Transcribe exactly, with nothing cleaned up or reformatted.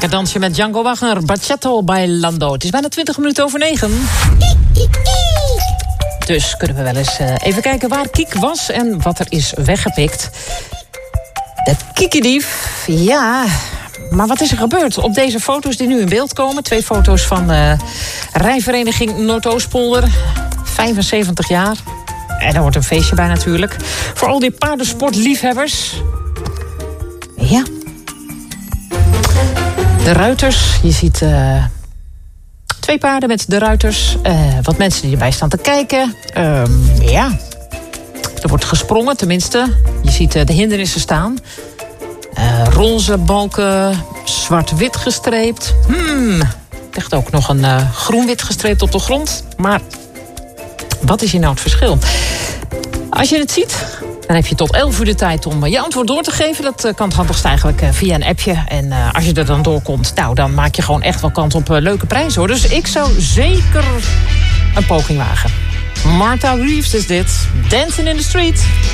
dansje met Django Wagner, Bachata Bailando. Het is bijna twintig minuten over negen. Dus kunnen we wel eens uh, even kijken waar Kiek was en wat er is weggepikt. De kiekendief, ja... Maar wat is er gebeurd op deze foto's die nu in beeld komen? Twee foto's van uh, Rijvereniging Noordoostpolder. vijfenzeventig jaar. En daar wordt een feestje bij natuurlijk. Voor al die paardensportliefhebbers. Ja. De ruiters. Je ziet uh, twee paarden met de ruiters. Uh, wat mensen die erbij staan te kijken. Uh, ja. Er wordt gesprongen, tenminste. Je ziet uh, de hindernissen staan. Uh, roze balken, zwart-wit gestreept. Hmm, echt ook nog een uh, groen-wit gestreept op de grond. Maar wat is hier nou het verschil? Als je het ziet, dan heb je tot elf uur de tijd om je antwoord door te geven. Dat uh, kan het handigst eigenlijk uh, via een appje. En uh, als je er dan doorkomt, nou, dan maak je gewoon echt wel kans op uh, leuke prijzen, hoor. Dus ik zou zeker een poging wagen. Martha Reeves is dit. Dancing in the Street.